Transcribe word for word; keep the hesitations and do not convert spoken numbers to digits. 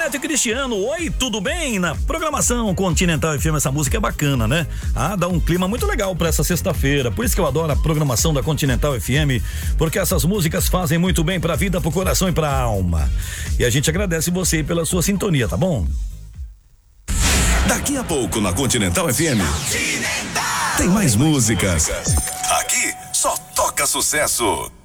Neto e Cristiano, oi, tudo bem? Na programação Continental F M, essa música é bacana, né? Ah, dá um clima muito legal pra essa sexta-feira. Por isso que eu adoro a programação da Continental F M, porque essas músicas fazem muito bem pra vida, pro coração e pra alma. E a gente agradece você pela sua sintonia, tá bom? Daqui a pouco na Continental F M tem mais músicas. Aqui só toca sucesso.